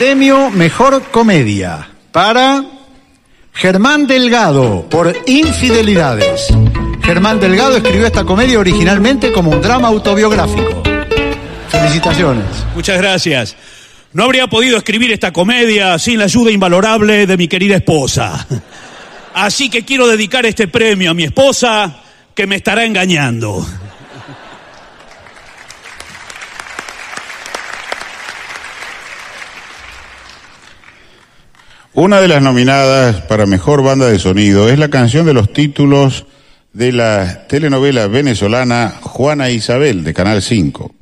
Premio Mejor Comedia para Germán Delgado por Infidelidades. Germán Delgado escribió esta comedia originalmente como un drama autobiográfico. Felicitaciones. Muchas gracias. No habría podido escribir esta comedia sin la ayuda invalorable de mi querida esposa. Así que quiero dedicar este premio a mi esposa, que me estará engañando. Una de las nominadas para Mejor Banda de Sonido es la canción de los títulos de la telenovela venezolana Juana Isabel de Canal 5.